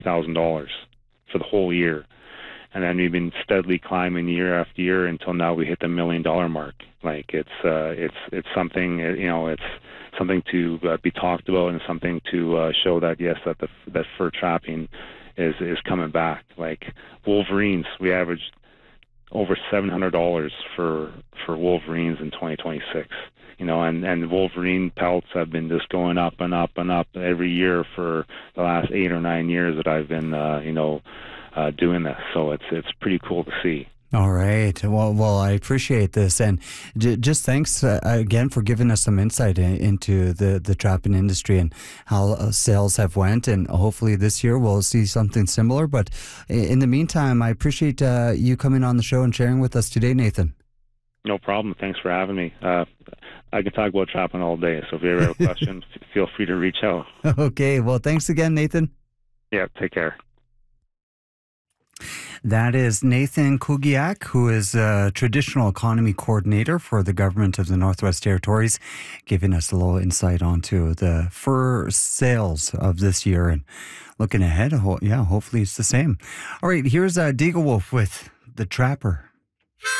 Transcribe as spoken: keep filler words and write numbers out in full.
thousand dollars for the whole year. And then we've been steadily climbing year after year until now we hit the million dollar mark. Like it's uh, it's it's something, you know, it's something to uh, be talked about and something to uh, show that yes, that the that fur trapping is is coming back. Like wolverines, we averaged over seven hundred dollars for for wolverines in twenty twenty-six. You know, and and wolverine pelts have been just going up and up and up every year for the last eight or nine years that I've been, uh, you know. Uh, doing this, so it's it's pretty cool to see. All right. Well, well, I appreciate this, and j- just thanks uh, again for giving us some insight in, into the, the trapping industry and how uh, sales have went, and hopefully this year we'll see something similar. But in the meantime, I appreciate uh, you coming on the show and sharing with us today, Nathan. No problem. Thanks for having me. Uh, I can talk about trapping all day, so if you ever have a question, feel free to reach out. Okay. Well, thanks again, Nathan. Yeah. Take care. That is Nathan Kugiak, who is a traditional economy coordinator for the government of the Northwest Territories, giving us a little insight onto the fur sales of this year and looking ahead. Yeah, hopefully it's the same. All right, here's uh, Deagle Wolf with The Trapper.